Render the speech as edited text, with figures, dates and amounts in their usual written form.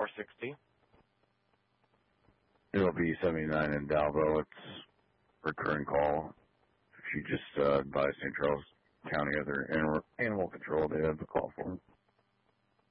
460. It'll be 79 in Dalbo. It's a recurring call. If you just advise St. Charles County other animal control, they have a call for them.